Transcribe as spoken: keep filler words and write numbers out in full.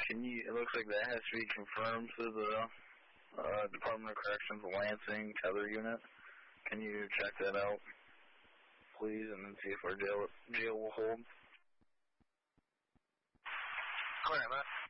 Can you, it looks like that has to be confirmed to the uh, Department of Corrections Lansing tether unit. Can you check that out, please, and then see if our jail, jail will hold? Clear, man.